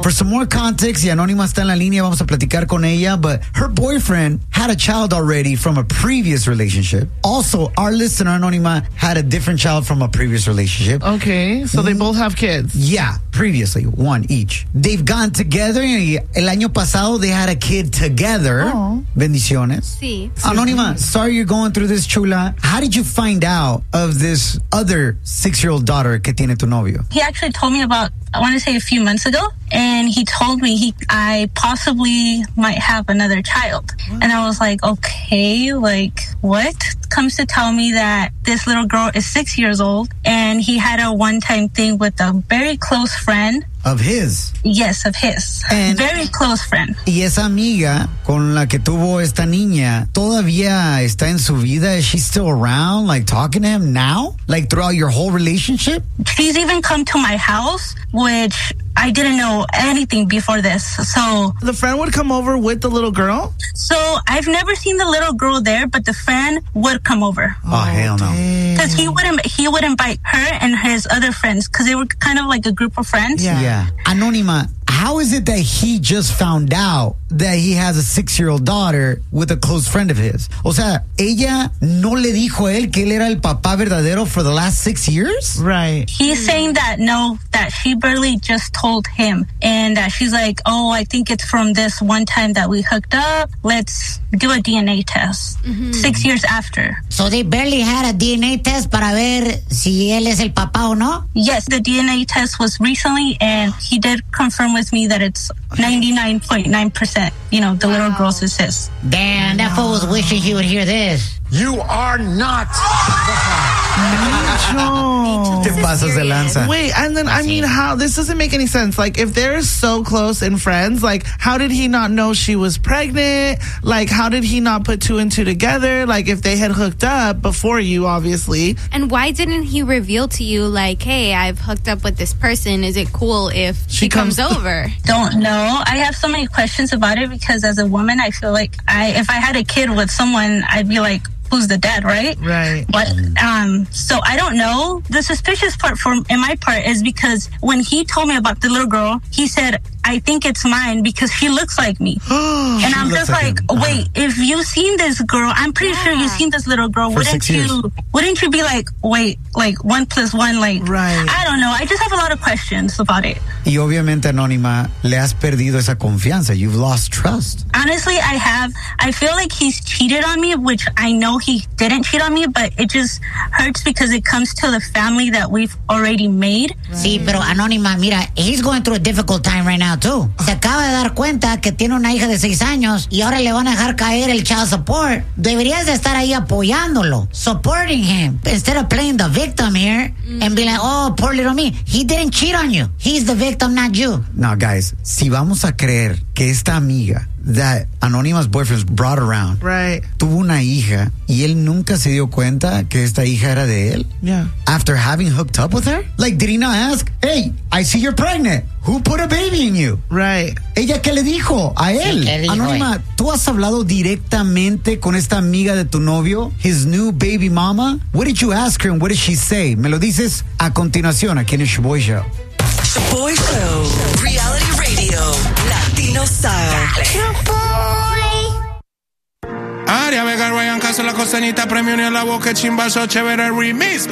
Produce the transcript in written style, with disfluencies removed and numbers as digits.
For some more context, y Anónima está en la línea, vamos a platicar con ella, but her boyfriend had a child already from a previous relationship. Also, our listener, Anónima, had a different child from a previous relationship. Okay, so they both have kids. Yeah, previously, one each. They've gone together, y el año pasado they had a kid together. Oh. Bendiciones. Sí. Anónima, sorry you're going through this, chula. How did you find out of this other 6-year-old daughter que tiene tu novio? He actually told me about, I want to say a few months ago, and he told me I possibly might have another child. What? And I was like, okay, like what? Comes to tell me that this little girl is 6 years old, and he had a one-time thing with a very close friend. Of his? Yes, of his. And very close friend. Y esa amiga con la que tuvo esta niña, ¿todavía está en su vida? Is she still around, like talking to him now? Like throughout your whole relationship? She's even come to my house, which I didn't know anything before this. So the friend would come over with the little girl? So I've never seen the little girl there, but the friend would come over. Oh, hell no. Because he would invite her and his other friends, because they were kind of like a group of friends. Yeah. Anónima, how is it that he just found out that he has a 6-year-old daughter with a close friend of his? O sea, ella no le dijo a él que él era el papá verdadero for the last 6 years? Right. He's saying that that she barely just told him, and that she's like, oh, I think it's from this one time that we hooked up. Let's do a DNA test. 6 years after. So they barely had a DNA test para ver si él es el papá o no? Yes, the DNA test was recently, and he did confirm with me that it's 99.9%, the little girl's is his. Damn, that fool was wishing he would hear this. You are not. Te pasas de lanza. Wait, and then, I mean, how, this doesn't make any sense. Like, if they're so close and friends, like, how did he not know she was pregnant? Like, how did he not put two and two together? Like, if they had hooked up before you, obviously. And why didn't he reveal to you, like, hey, I've hooked up with this person. Is it cool if she comes over? Don't know. I have so many questions about it, because as a woman, I feel like if I had a kid with someone, I'd be like, who's the dad, right? Right. But so I don't know. The suspicious part in my part is because when he told me about the little girl, he said, I think it's mine because she looks like me. And I'm just like, wait, if you've seen this girl, I'm pretty sure you've seen this little girl. Wouldn't you be like, wait, like 1 + 1, like, right. I don't know. I just have a lot of questions about it. Y obviamente, Anónima, le has perdido esa confianza. You've lost trust. Honestly, I have. I feel like he's cheated on me, which I know he didn't cheat on me, but it just hurts because it comes to the family that we've already made. Sí, pero Anónima, mira, he's going through a difficult time right now, too. Se acaba de dar cuenta que tiene una hija de 6 años y ahora le van a dejar caer el child support. Deberías de estar ahí apoyándolo, supporting him, instead of playing the victim here and be like, oh, poor little me. He didn't cheat on you. He's the victim, not you. Now, guys, si vamos a creer que esta amiga that Anónima's boyfriend brought around, right, tuvo una hija y él nunca se dio cuenta que esta hija era de él? Yeah. After having hooked up with her? Like, did he not ask, hey, I see you're pregnant. Who put a baby in you? Right. ¿Ella qué le dijo a él? Sí, dijo, Anónima, ¿tú has hablado directamente con esta amiga de tu novio, his new baby mama? What did you ask her and what did she say? Me lo dices a continuación aquí en el Shoboy Show. Shoboy Show. Reality radio. Latino style. Aria Vega, Ryan Castro, la costanita, premio ni a la boca, chimbazo, chévere remix.